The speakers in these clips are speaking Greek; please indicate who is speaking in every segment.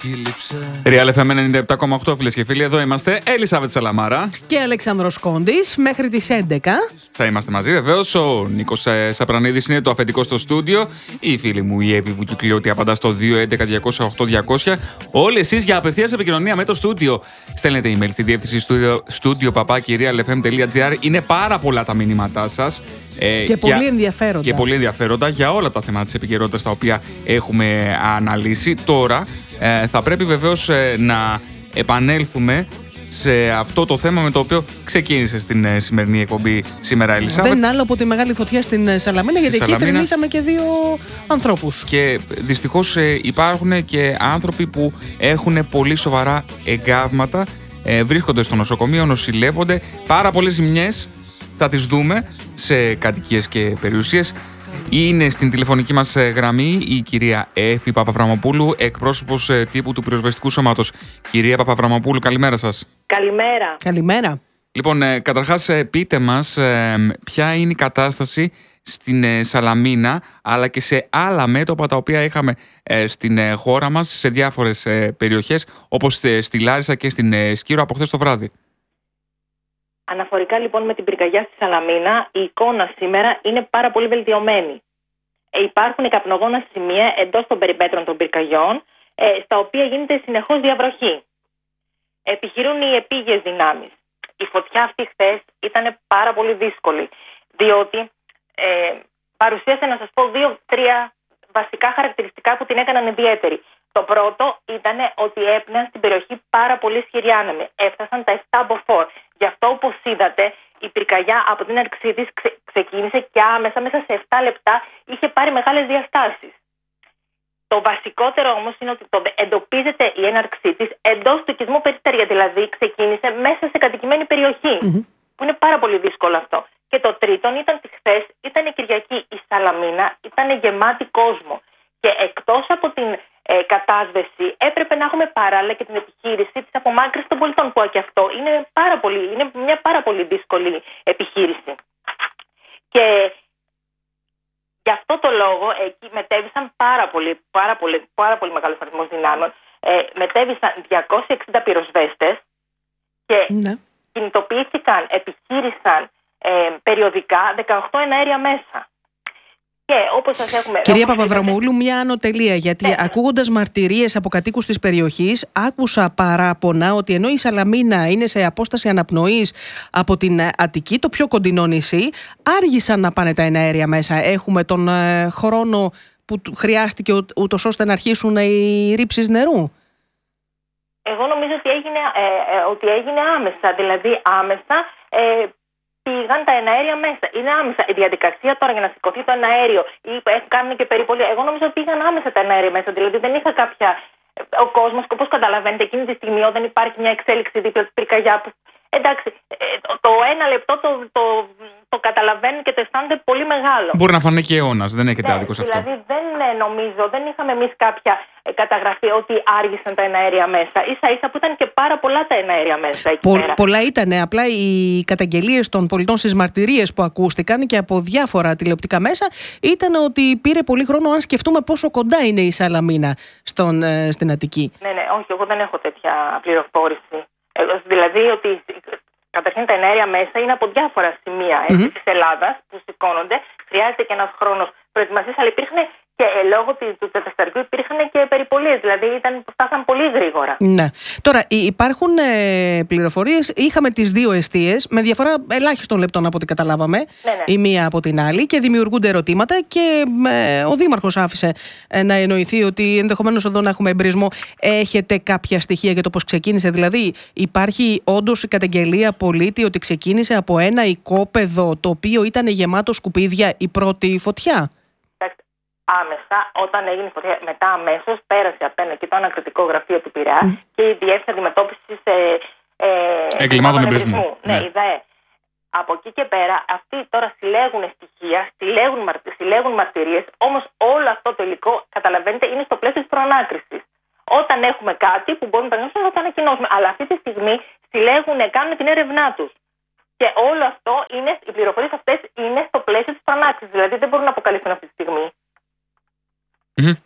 Speaker 1: Real FM 97,8, φίλες και φίλοι, εδώ είμαστε. Ελισάβετ Σαλαμάρα
Speaker 2: και Αλεξάνδρος Κόντης μέχρι τις 11.
Speaker 1: Θα είμαστε μαζί, βεβαίως. Ο Νίκος Σαπρανίδης είναι το αφεντικό στο στούντιο. Η φίλη μου η Εύη Βουκιουκλιώτη απαντά στο 211-208-200. Όλοι εσείς για απευθείας επικοινωνία με το στούντιο στέλνετε email στη διεύθυνση studio@realfm.gr. Είναι πάρα πολλά τα μηνύματά σας.
Speaker 2: Και πολύ ενδιαφέροντα.
Speaker 1: Και πολύ ενδιαφέροντα για όλα τα θέματα της επικαιρότητας τα οποία έχουμε αναλύσει. Τώρα θα πρέπει βεβαίως να επανέλθουμε σε αυτό το θέμα με το οποίο ξεκίνησε στην σημερινή εκπομπή σήμερα, Ελισάβετ.
Speaker 2: Δεν είναι άλλο από τη μεγάλη φωτιά στην Σαλαμίνα, γιατί εκεί θρηνήσαμε και 2 ανθρώπους.
Speaker 1: Και δυστυχώς υπάρχουν και άνθρωποι που έχουν πολύ σοβαρά εγκάβματα, βρίσκονται στο νοσοκομείο, νοσηλεύονται. Πάρα πολλές ζημιές θα τις δούμε σε κατοικίες και περιουσίες. Είναι στην τηλεφωνική μας γραμμή η κυρία Εύη Παπαβραμμοπούλου, εκπρόσωπος τύπου του Πυροσβεστικού Σώματος. Κυρία Παπαβραμμοπούλου, καλημέρα σας.
Speaker 3: Καλημέρα.
Speaker 2: Καλημέρα.
Speaker 1: Λοιπόν, καταρχάς πείτε μας ποια είναι η κατάσταση στην Σαλαμίνα, αλλά και σε άλλα μέτωπα τα οποία είχαμε στην χώρα μας, σε διάφορες περιοχές, όπως στη Λάρισα και στην Σκύρο από χθες το βράδυ.
Speaker 3: Αναφορικά λοιπόν με την πυρκαγιά στη Σαλαμίνα, η εικόνα σήμερα είναι πάρα πολύ βελτιωμένη. Υπάρχουν καπνογόνα σημεία εντός των περιμέτρων των πυρκαγιών, στα οποία γίνεται συνεχώς διαβροχή. Επιχειρούν οι επίγειες δυνάμεις. Η φωτιά αυτή χθες ήταν πάρα πολύ δύσκολη, διότι παρουσίασε, να σας πω, 2-3 βασικά χαρακτηριστικά που την έκαναν ιδιαίτερη. Το πρώτο ήταν ότι έπνεαν στην περιοχή πάρα πολύ ισχυροί άνεμοι. Έφτασαν τα 7 μποφόρ. Γι' αυτό, όπως είδατε, η πυρκαγιά από την έναρξή της ξεκίνησε και άμεσα, μέσα σε 7 λεπτά, είχε πάρει μεγάλες διαστάσεις. Το βασικότερο όμως είναι ότι εντοπίζεται η έναρξή της εντός του οικισμού Περιστέρια. Δηλαδή, ξεκίνησε μέσα σε κατοικημένη περιοχή. Που είναι πάρα πολύ δύσκολο αυτό. Και το τρίτον ήταν ότι χθες ήταν η Κυριακή. Η Σαλαμίνα ήταν γεμάτη κόσμο. Και εκτός από την κατάσβεση, έπρεπε να έχουμε παράλληλα και την επιχείρηση της απομάκρυνσης των πολιτών, που και αυτό είναι μια πάρα πολύ δύσκολη επιχείρηση. Και γι' αυτό το λόγο εκεί μετέβησαν πάρα πολύ μεγάλος αριθμός δυνάμεων. Μετέβησαν 260 πυροσβέστες και κινητοποιήθηκαν, επιχείρησαν περιοδικά 18 εναέρια μέσα. Και όπως σας έχουμε...
Speaker 2: Κυρία Παπαβραμμούλου, μια ανωτελεία, γιατί ακούγοντας μαρτυρίες από κατοίκους της περιοχής, άκουσα παράπονα ότι ενώ η Σαλαμίνα είναι σε απόσταση αναπνοής από την Αττική, το πιο κοντινό νησί, άργησαν να πάνε τα εναέρια μέσα. Έχουμε τον χρόνο που χρειάστηκε ούτως ώστε να αρχίσουν οι ρήψεις νερού.
Speaker 3: Εγώ νομίζω ότι έγινε άμεσα, δηλαδή άμεσα... πήγαν τα εναέρια μέσα. Είναι άμεσα. Η διαδικασία τώρα για να σηκωθεί το εναέριο ή κάνουν και περιπολία. Εγώ νομίζω ότι πήγαν άμεσα τα εναέρια μέσα. Δηλαδή δεν είχα κάποια. Ο κόσμος, όπως καταλαβαίνετε, εκείνη τη στιγμή όταν υπάρχει μια εξέλιξη δίπλα στη πυρκαγιά. Εντάξει, το 1 λεπτό το καταλαβαίνουν και το αισθάνονται πολύ μεγάλο.
Speaker 1: Μπορεί να φανεί και αιώνας, δεν έχετε άδικο σε αυτό.
Speaker 3: Δηλαδή δεν είχαμε εμείς κάποια καταγραφή ότι άργησαν τα εναέρια μέσα. Ίσα-ίσα που ήταν και πάρα πολλά τα εναέρια μέσα εκεί πέρα.
Speaker 2: Πολλά ήταν. Απλά οι καταγγελίες των πολιτών στις μαρτυρίες που ακούστηκαν και από διάφορα τηλεοπτικά μέσα ήταν ότι πήρε πολύ χρόνο, αν σκεφτούμε πόσο κοντά είναι η Σαλαμίνα στην Αττική.
Speaker 3: Ναι, όχι, εγώ δεν έχω τέτοια πληροφόρηση. Δηλαδή ότι καταρχήν τα εναέρια μέσα είναι από διάφορα σημεία της Ελλάδας που σηκώνονται. Χρειάζεται και ένας χρόνος προετοιμασίας, αλλά υπήρχαν και λόγω του κατασταρικού υπήρχαν και περιπολίες. Δηλαδή φτάσαν πολύ γρήγορα.
Speaker 2: Ναι. Τώρα, υπάρχουν πληροφορίες. Είχαμε τις 2 εστίες με διαφορά ελάχιστων λεπτών από ό,τι καταλάβαμε, η μία από την άλλη, και δημιουργούνται ερωτήματα. Και ο Δήμαρχος άφησε να εννοηθεί ότι ενδεχομένως εδώ να έχουμε εμπρισμό. Έχετε κάποια στοιχεία για το πώς ξεκίνησε? Δηλαδή, υπάρχει όντως η καταγγελία πολίτη ότι ξεκίνησε από ένα οικόπεδο το οποίο ήταν γεμάτο σκουπίδια η πρώτη φωτιά?
Speaker 3: Άμεσα, όταν έγινε η φωτιά, μετά αμέσως πέρασε απέναντι και το ανακριτικό γραφείο του Πειραιά και η Διεύθυνση Αντιμετώπισης
Speaker 1: εγκλημάτων εμπρισμού.
Speaker 3: Ναι, η ΔΑΕ. Από εκεί και πέρα, αυτοί τώρα συλλέγουν στοιχεία, συλλέγουν μαρτυρίες, όμως όλο αυτό το υλικό, καταλαβαίνετε, είναι στο πλαίσιο της προανάκρισης. Όταν έχουμε κάτι που μπορούμε να το ανακοινώσουμε. Αλλά αυτή τη στιγμή κάνουν την έρευνά τους. Και όλο αυτό οι πληροφορίες αυτές είναι στο πλαίσιο της προανάκρισης. Δηλαδή δεν μπορούν να αποκαλυφθούν αυτή τη στιγμή.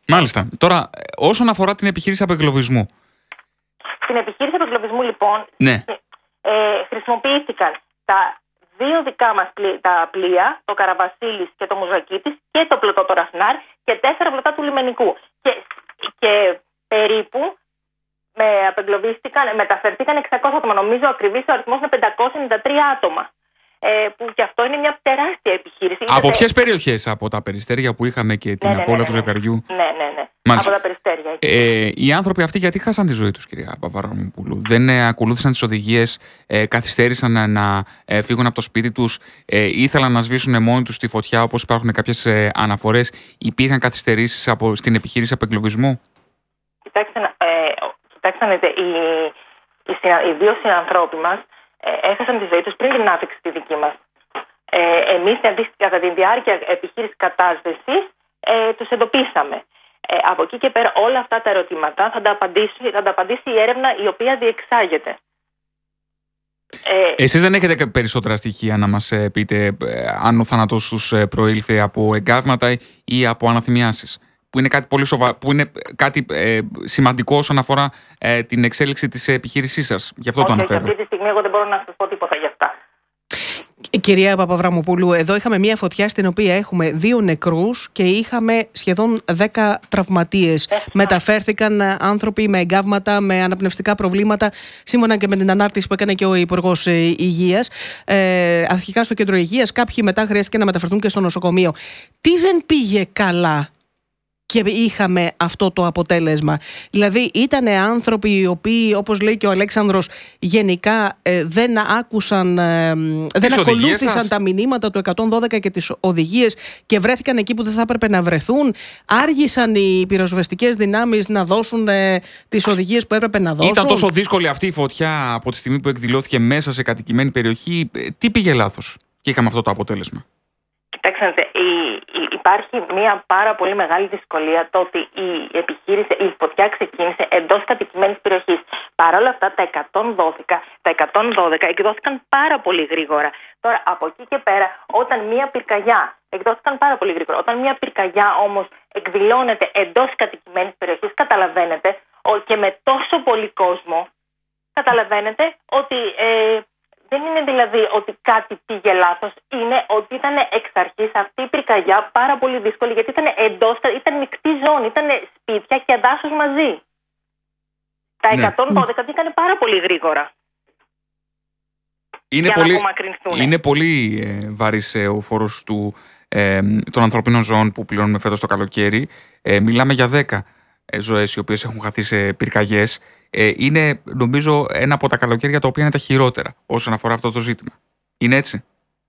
Speaker 1: Μάλιστα. Τώρα, όσον αφορά την επιχείρηση απεγκλωβισμού.
Speaker 3: Στην επιχείρηση απεγκλωβισμού, λοιπόν,
Speaker 1: ναι.
Speaker 3: Χρησιμοποιήθηκαν τα δύο δικά μας τα πλοία, το Καραβασίλης και το Μουζακίτης, και το πλωτό το Ραφνάρ και 4 πλωτά του λιμενικού. Και περίπου μεταφερθήκαν 600 άτομα. Νομίζω ακριβής ο αριθμός είναι 593 άτομα. Που και αυτό είναι μια τεράστια επιχείρηση.
Speaker 1: Από ποιες περιοχές? Από τα Περιστέρια που είχαμε και την απώλεια του ζευγαριού?
Speaker 3: Ναι.
Speaker 1: Μάλιστα.
Speaker 3: Από τα Περιστέρια.
Speaker 1: Οι άνθρωποι αυτοί γιατί χάσαν τη ζωή τους, κυρία Παπαβραμοπούλου? Δεν ακολούθησαν τις οδηγίες, καθυστέρησαν να φύγουν από το σπίτι τους, ήθελαν να σβήσουν μόνοι τους τη φωτιά, όπως υπάρχουν κάποιες αναφορές? Υπήρχαν καθυστερήσεις στην επιχείρηση απεγκλωβισμού?
Speaker 3: Κοιτάξτε, οι δύο συνανθρώποι μας έχασαν τη ζωή τους πριν την άφηξη τη δική μας. Εμείς κατά τη διάρκεια επιχείρησης κατάσβεσης τους εντοπίσαμε. Από εκεί και πέρα όλα αυτά τα ερωτήματα θα τα απαντήσει η έρευνα η οποία διεξάγεται.
Speaker 1: Εσείς δεν έχετε περισσότερα στοιχεία να μας πείτε αν ο θάνατος τους προήλθε από εγκάβματα ή από αναθυμιάσεις, που είναι κάτι πολύ που είναι κάτι σημαντικό όσον αφορά την εξέλιξη της επιχείρησής σας? Γι' αυτό το αναφέρω.
Speaker 3: Αυτή τη στιγμή εγώ δεν μπορώ να σας πω τίποτα γι' αυτά.
Speaker 2: Κυρία Παπαβραμοπούλου, εδώ είχαμε μια φωτιά στην οποία έχουμε 2 νεκρούς και είχαμε σχεδόν 10 τραυματίες. Μεταφέρθηκαν άνθρωποι με εγκάβματα, με αναπνευστικά προβλήματα, σύμφωνα και με την ανάρτηση που έκανε και ο Υπουργός Υγείας. Αρχικά στο κέντρο υγείας, κάποιοι μετά χρειάστηκε να μεταφερθούν και στο νοσοκομείο. Τι δεν πήγε καλά και είχαμε αυτό το αποτέλεσμα? Δηλαδή ήταν άνθρωποι οι οποίοι, όπως λέει και ο Αλέξανδρος, γενικά δεν άκουσαν, δεν ακολούθησαν τα μηνύματα του 112 και τις οδηγίες και βρέθηκαν εκεί που δεν θα έπρεπε να βρεθούν. Άργησαν οι πυροσβεστικές δυνάμεις να δώσουν τις οδηγίες που έπρεπε να δώσουν.
Speaker 1: Ήταν τόσο δύσκολη αυτή η φωτιά από τη στιγμή που εκδηλώθηκε μέσα σε κατοικημένη περιοχή? Τι πήγε λάθος και είχαμε αυτό το αποτέλεσμα?
Speaker 3: Κοιτάξτε, υπάρχει μια πάρα πολύ μεγάλη δυσκολία το ότι η φωτιά ξεκίνησε εντός κατοικημένης περιοχής. Παρ' όλα αυτά τα 112 εκδόθηκαν πάρα πολύ γρήγορα. Τώρα από εκεί και πέρα, όταν μια πυρκαγιά εκδόθηκαν πάρα πολύ γρήγορα. Όταν μια πυρκαγιά όμως εκδηλώνεται εντός κατοικημένης περιοχής, καταλαβαίνετε, και με τόσο πολύ κόσμο, καταλαβαίνετε ότι δεν είναι δηλαδή ότι κάτι πήγε λάθος, είναι ότι ήταν εξ αρχής αυτή η πυρκαγιά πάρα πολύ δύσκολη, γιατί ήταν μεικτή ζώνη, ήταν σπίτια και δάσος μαζί. Τα 112 πήγαν πάρα πολύ γρήγορα.
Speaker 1: Είναι πολύ βαρύς ο φόρος των ανθρωπίνων ζώων που πληρώνουμε φέτος το καλοκαίρι. Μιλάμε για 10 ζωές οι οποίες έχουν χαθεί σε πυρκαγιές. Είναι, νομίζω, ένα από τα καλοκαίρια τα οποία είναι τα χειρότερα όσον αφορά αυτό το ζήτημα. Είναι έτσι?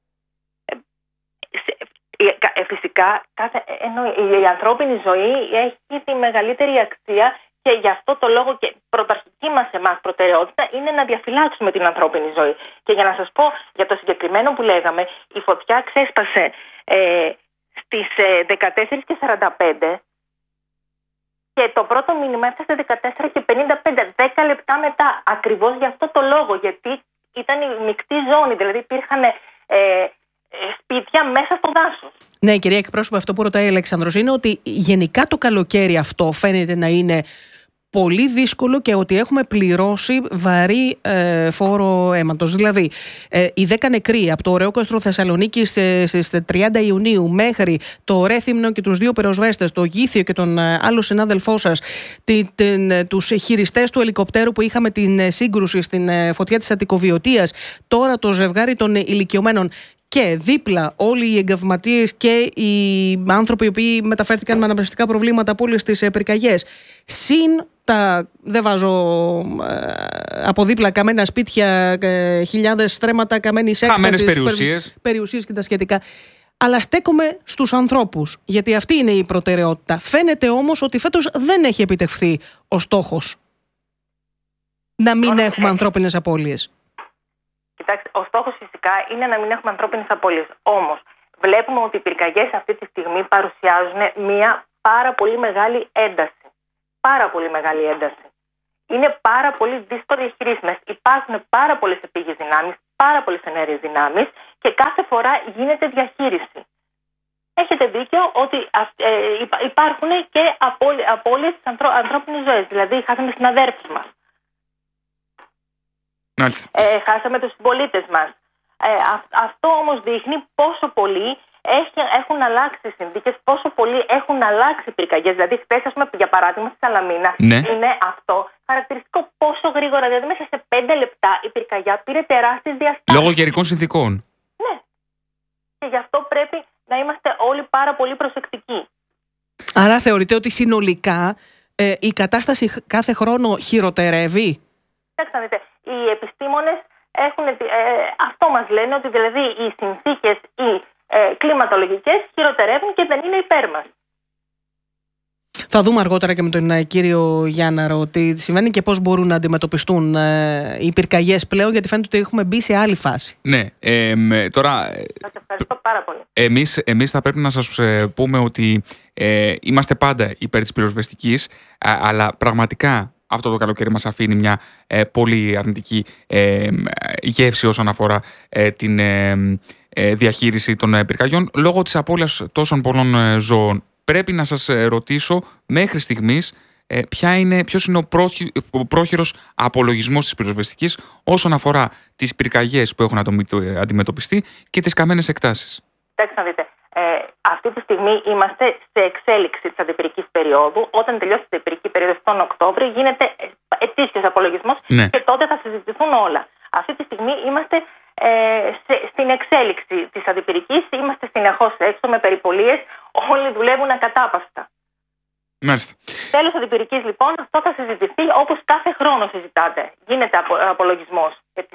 Speaker 3: Φυσικά, η ανθρώπινη ζωή έχει τη μεγαλύτερη αξία και γι' αυτό το λόγο και πρωταρχική μας προτεραιότητα είναι να διαφυλάξουμε την ανθρώπινη ζωή. Και για να σας πω για το συγκεκριμένο που λέγαμε, η φωτιά ξέσπασε στις 14:45 και το πρώτο μήνυμα έφτασε 14:55, 10 λεπτά μετά. Ακριβώς γι' αυτό το λόγο, γιατί ήταν η μεικτή ζώνη, δηλαδή υπήρχαν σπίτια μέσα στο δάσος.
Speaker 2: Ναι, κυρία εκπρόσωπε, αυτό που ρωτάει ο Αλέξανδρος είναι ότι γενικά το καλοκαίρι αυτό φαίνεται να είναι πολύ δύσκολο και ότι έχουμε πληρώσει βαρύ φόρο αίματος. Δηλαδή, οι 10 νεκροί από το Ωρεόκαστρο Θεσσαλονίκης στις 30 Ιουνίου μέχρι το Ρέθυμνο και τους 2 πυροσβέστες, το Γήθιο και τον άλλο συνάδελφό σας, τους χειριστές του ελικοπτέρου που είχαμε την σύγκρουση στην φωτιά της Αττικοβιωτίας, τώρα το ζευγάρι των ηλικιωμένων. Και δίπλα όλοι οι εγκαυματίες και οι άνθρωποι οι οποίοι μεταφέρθηκαν με αναπνευστικά προβλήματα από όλες τις πυρκαγιές. Συν δεν βάζω από δίπλα καμένα σπίτια, χιλιάδες στρέμματα, καμένης έκτασης, περιουσίες και τα σχετικά. Αλλά στέκομαι στους ανθρώπους, γιατί αυτή είναι η προτεραιότητα. Φαίνεται όμως ότι φέτος δεν έχει επιτευχθεί ο στόχος να μην έχουμε ανθρώπινες απώλειες.
Speaker 3: Κοιτάξτε, ο στόχος φυσικά είναι να μην έχουμε ανθρώπινες απώλειες. Όμως, βλέπουμε ότι οι πυρκαγιές αυτή τη στιγμή παρουσιάζουν μια πάρα πολύ μεγάλη ένταση. Πάρα πολύ μεγάλη ένταση. Είναι πάρα πολύ δύσκολες χρήσιμες. Υπάρχουν πάρα πολλές επίγειες δυνάμεις, πάρα πολλές ενέργειες δυνάμεις και κάθε φορά γίνεται διαχείριση. Έχετε δίκιο ότι υπάρχουν και απώλειες στις ανθρώπινες ζωές. Δηλαδή, χάσαμε συναδέρφους μας. Χάσαμε τους συμπολίτες μας. Αυτό όμως δείχνει πόσο πολύ έχουν αλλάξει οι συνθήκες, πόσο πολύ έχουν αλλάξει οι πυρκαγιές. Δηλαδή, χθες, για παράδειγμα, στη Σαλαμίνα, είναι αυτό χαρακτηριστικό πόσο γρήγορα, δηλαδή μέσα σε 5 λεπτά η πυρκαγιά πήρε τεράστιες διαστάσεις.
Speaker 1: Λόγω καιρικών συνθήκων.
Speaker 3: Ναι. Και γι' αυτό πρέπει να είμαστε όλοι πάρα πολύ προσεκτικοί.
Speaker 2: Άρα θεωρείτε ότι συνολικά η κατάσταση κάθε χρόνο χειροτερεύει?
Speaker 3: Κοιτάξτε, οι επιστήμονες αυτό μας λένε, ότι δηλαδή οι συνθήκες κλιματολογικές χειροτερεύουν και δεν είναι υπέρ μας.
Speaker 2: Θα δούμε αργότερα και με τον κύριο Γιάνναρο τι συμβαίνει και πώς μπορούν να αντιμετωπιστούν οι πυρκαγιές πλέον, γιατί φαίνεται ότι έχουμε μπει σε άλλη φάση.
Speaker 1: Ναι, τώρα...
Speaker 3: Σας ευχαριστώ πάρα πολύ.
Speaker 1: Εμείς θα πρέπει να σας πούμε ότι είμαστε πάντα υπέρ της πυροσβεστικής, αλλά πραγματικά αυτό το καλοκαίρι μας αφήνει μια πολύ αρνητική γεύση όσον αφορά την διαχείριση των πυρκαγιών λόγω της απώλειας τόσων πολλών ζώων. Πρέπει να σας ρωτήσω μέχρι στιγμής ποιος είναι ο πρόχειρος απολογισμός της πυροσβεστικής όσον αφορά τις πυρκαγιές που έχουν αντιμετωπιστεί και τις καμένες εκτάσεις.
Speaker 3: Κοιτάξτε να δείτε. Αυτή τη στιγμή είμαστε σε εξέλιξη της αντιπυρικής περίοδου. Όταν τελειώσει η αντιπυρική περίοδος τον Οκτώβριο, γίνεται ετήσιος απολογισμός και τότε θα συζητηθούν όλα. Αυτή τη στιγμή είμαστε στην εξέλιξη της αντιπυρικής, είμαστε συνεχώς έξω με περιπολίες, όλοι δουλεύουν ακατάπαυστα.
Speaker 1: Μάλιστα.
Speaker 3: Τέλος αντιπυρικής, λοιπόν, αυτό θα συζητηθεί όπως κάθε χρόνο συζητάτε. Γίνεται απολογισμός.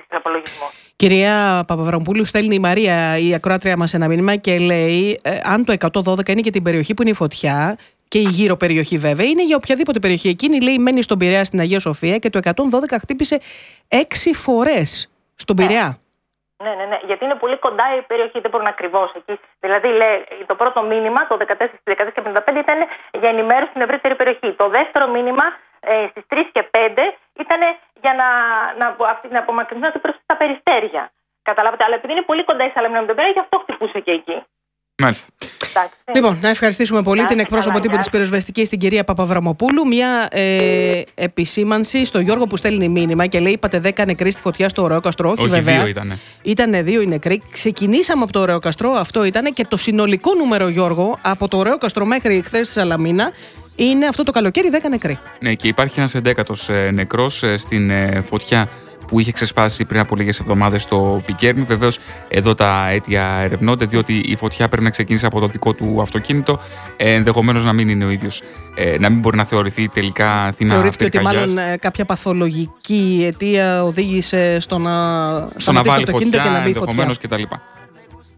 Speaker 2: Κυρία Παπαβραμοπούλου, στέλνει η Μαρία, η ακροάτρια μας, ένα μήνυμα και λέει αν το 112 είναι για την περιοχή που είναι η φωτιά και η γύρω περιοχή βέβαια, είναι για οποιαδήποτε περιοχή. Εκείνη, λέει, μένει στον Πειραιά στην Αγία Σοφία και το 112 χτύπησε 6 φορές στον Πειραιά.
Speaker 3: Ναι, γιατί είναι πολύ κοντά η περιοχή, δεν μπορούν ακριβώς εκεί. Δηλαδή, λέει, το πρώτο μήνυμα, το 14:55, ήταν για ενημέρωση στην ευρύτερη περιοχή. Το δεύτερο μήνυμα, στις 3:05, ήταν για να απομακρυνθούν προς τα περιστέρια. Καταλάβατε, αλλά επειδή είναι πολύ κοντά η Σαλαμίνα με τον Πειραιά, γι' αυτό χτυπούσε και εκεί.
Speaker 1: Μάλιστα.
Speaker 2: Λοιπόν, να ευχαριστήσουμε πολύ την εκπρόσωπο τύπου της πυροσβεστικής, την κυρία Παπαβραμοπούλου. Μια επισήμανση στο Γιώργο που στέλνει μήνυμα και λέει: είπατε 10 νεκροί στη φωτιά στο Ωραιόκαστρο. Όχι, βέβαια.
Speaker 1: 2 ήτανε.
Speaker 2: Ήτανε 2 οι νεκροί. Ξεκινήσαμε από το Ωραιόκαστρο, αυτό ήταν, και το συνολικό νούμερο, Γιώργο, από το Ωραιόκαστρο μέχρι χθες στη Σαλαμίνα, είναι αυτό το καλοκαίρι 10 νεκροί.
Speaker 1: Ναι, και υπάρχει ένας 11ος νεκρός στην φωτιά που είχε ξεσπάσει πριν από λίγες εβδομάδες στο Πικέρμι. Βεβαίως, εδώ τα αίτια ερευνώνται, διότι η φωτιά πρέπει να ξεκινήσει από το δικό του αυτοκίνητο. Ενδεχομένως να μην είναι ο ίδιος, να μην μπορεί να θεωρηθεί τελικά θύμα.
Speaker 2: Θεωρήθηκε
Speaker 1: πυρκαγιάς.
Speaker 2: ότι μάλλον κάποια παθολογική αιτία οδήγησε στο να
Speaker 1: βάλει
Speaker 2: το αυτοκίνητο
Speaker 1: φωτιά,
Speaker 2: και να μπει
Speaker 1: ενδεχομένως
Speaker 2: φωτιά.
Speaker 1: κτλ.